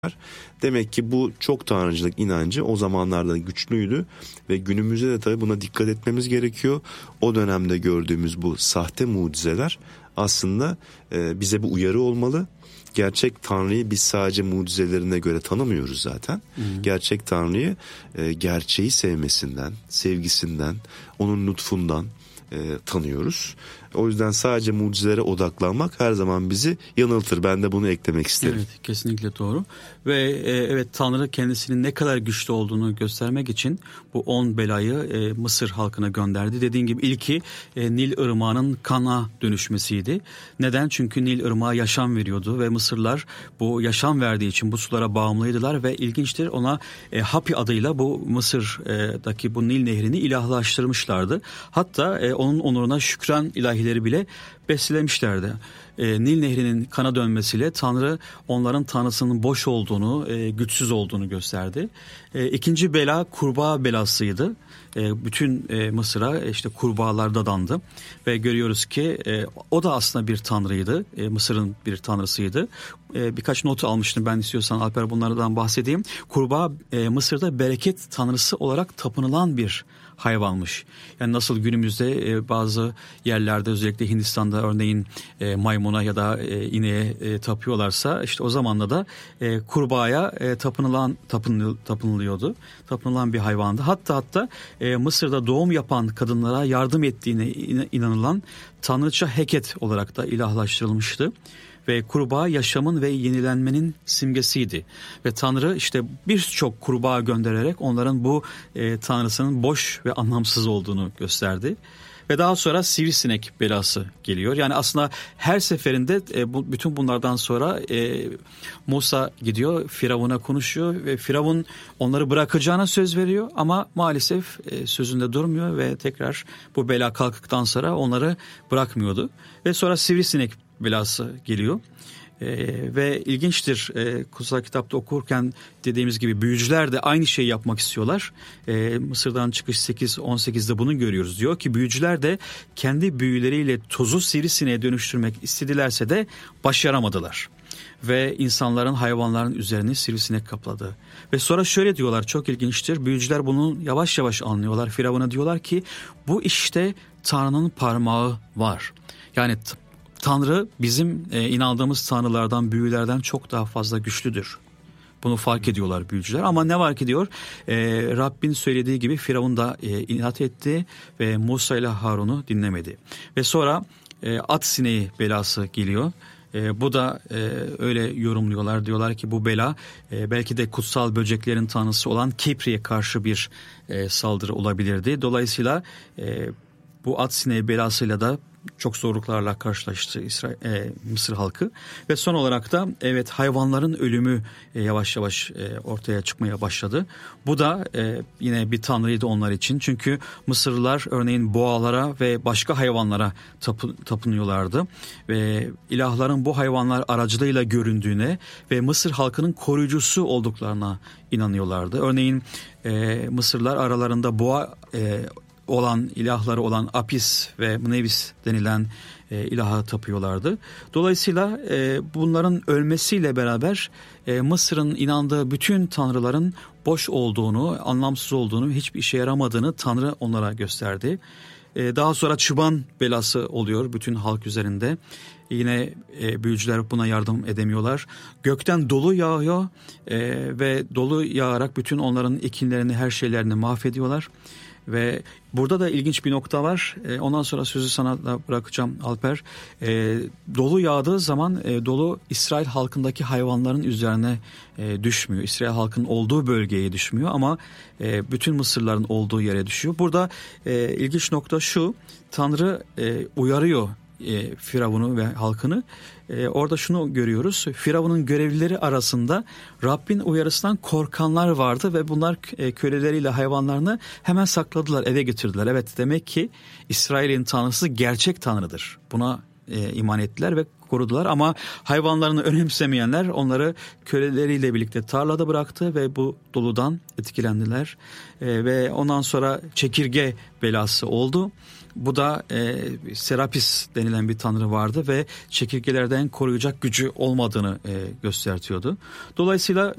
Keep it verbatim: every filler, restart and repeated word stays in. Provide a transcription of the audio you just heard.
Demek ki bu çok tanrıcılık inancı o zamanlarda güçlüydü ve günümüzde de tabii buna dikkat etmemiz gerekiyor. O dönemde gördüğümüz bu sahte mucizeler aslında e, bize bir uyarı olmalı. Gerçek Tanrı'yı biz sadece mucizelerine göre tanımıyoruz zaten. Hı hı. Gerçek Tanrı'yı e, gerçeği sevmesinden, sevgisinden, onun lütfundan e, tanıyoruz. O yüzden sadece mucizelere odaklanmak her zaman bizi yanıltır. Ben de bunu eklemek isterim. Evet, kesinlikle doğru. Ve e, evet, Tanrı kendisinin ne kadar güçlü olduğunu göstermek için bu on belayı e, Mısır halkına gönderdi. Dediğin gibi ilki e, Nil Irmağı'nın kana dönüşmesiydi. Neden? Çünkü Nil Irmağı yaşam veriyordu ve Mısırlar bu yaşam verdiği için bu sulara bağımlıydılar ve ilginçtir, ona e, Hapi adıyla bu Mısır'daki bu Nil nehrini ilahlaştırmışlardı. Hatta e, onun onuruna şükran ilahileri bile beslemişlerdi. E, Nil Nehri'nin kana dönmesiyle Tanrı onların tanrısının boş olduğunu, e, güçsüz olduğunu gösterdi. E, ikinci bela kurbağa belasıydı. E, bütün e, Mısır'a işte kurbağalar dadandı ve görüyoruz ki e, o da aslında bir tanrıydı. E, Mısır'ın bir tanrısıydı. E, birkaç notu almıştım ben, istiyorsan Alper bunlardan bahsedeyim. Kurbağa e, Mısır'da bereket tanrısı olarak tapınılan bir hayvanmış. Yani nasıl günümüzde e, bazı yerlerde, özellikle Hindistan'da örneğin e, maymuna ya da e, ineğe e, tapıyorlarsa, işte o zamanla da e, kurbağaya e, tapınılan tapınıl, tapınılıyordu. Tapınılan bir hayvandı. Hatta hatta e, Mısır'da doğum yapan kadınlara yardım ettiğine inanılan tanrıça Heket olarak da ilahlaştırılmıştı. Ve kurbağa yaşamın ve yenilenmenin simgesiydi. Ve Tanrı işte birçok kurbağa göndererek onların bu e, tanrısının boş ve anlamsız olduğunu gösterdi. Ve daha sonra sivrisinek belası geliyor. Yani aslında her seferinde e, bu, bütün bunlardan sonra e, Musa gidiyor, Firavun'a konuşuyor ve Firavun onları bırakacağına söz veriyor ama maalesef e, sözünde durmuyor ve tekrar bu bela kalktıktan sonra onları bırakmıyordu. Ve sonra sivrisinek belası geliyor. Ee, ve ilginçtir, ee, kutsal kitapta okurken dediğimiz gibi büyücüler de aynı şeyi yapmak istiyorlar. Ee, Mısır'dan çıkış sekiz on sekizde bunu görüyoruz. Diyor ki büyücüler de kendi büyüleriyle tozu sivrisineğe dönüştürmek istedilerse de başaramadılar. Ve insanların, hayvanların üzerini sivrisinek kapladı. Ve sonra şöyle diyorlar, çok ilginçtir. Büyücüler bunu yavaş yavaş anlıyorlar. Firavun'a diyorlar ki bu işte Tanrı'nın parmağı var. Yani Tanrı bizim e, inandığımız tanrılardan, büyülerden çok daha fazla güçlüdür. Bunu fark ediyorlar büyücüler. Ama ne var ki diyor, e, Rabbin söylediği gibi Firavun da e, inat etti ve Musa ile Harun'u dinlemedi. Ve sonra e, at sineği belası geliyor. E, bu da e, öyle yorumluyorlar. Diyorlar ki bu bela e, belki de kutsal böceklerin tanrısı olan Kepri'ye karşı bir e, saldırı olabilirdi. Dolayısıyla e, bu at sineği belasıyla da çok zorluklarla karşılaştı İsrail, e, Mısır halkı. Ve son olarak da evet, hayvanların ölümü e, yavaş yavaş e, ortaya çıkmaya başladı. Bu da e, yine bir tanrıydı onlar için. Çünkü Mısırlılar örneğin boğalara ve başka hayvanlara tapı, tapınıyorlardı. Ve ilahların bu hayvanlar aracılığıyla göründüğüne ve Mısır halkının koruyucusu olduklarına inanıyorlardı. Örneğin e, Mısırlılar aralarında boğa e, olan ilahları olan Apis ve Mnevis denilen e, ilaha tapıyorlardı. Dolayısıyla e, bunların ölmesiyle beraber e, Mısır'ın inandığı bütün tanrıların boş olduğunu, anlamsız olduğunu, hiçbir işe yaramadığını Tanrı onlara gösterdi. E, daha sonra çıban belası oluyor bütün halk üzerinde. Yine e, büyücüler buna yardım edemiyorlar. Gökten dolu yağıyor e, ve dolu yağarak bütün onların ekinlerini, her şeylerini mahvediyorlar. Ve burada da ilginç bir nokta var. E, ondan sonra sözü sana da bırakacağım Alper. E, dolu yağdığı zaman e, dolu İsrail halkındaki hayvanların üzerine e, düşmüyor. İsrail halkının olduğu bölgeye düşmüyor ama e, bütün Mısırlıların olduğu yere düşüyor. Burada e, ilginç nokta şu: Tanrı e, uyarıyor E, Firavun'u ve halkını. E, orada şunu görüyoruz. Firavun'un görevlileri arasında Rabbin uyarısından korkanlar vardı ve bunlar e, köleleriyle hayvanlarını hemen sakladılar, eve götürdüler. Evet, demek ki İsrail'in tanrısı gerçek tanrıdır. Buna e, iman ettiler ve korudular ama hayvanlarını önemsemeyenler onları köleleriyle birlikte tarlada bıraktı ve bu doludan etkilendiler. E, ve ondan sonra çekirge belası oldu. Bu da e, Serapis denilen bir tanrı vardı ve çekirgelerden koruyacak gücü olmadığını e, göstertiyordu. Dolayısıyla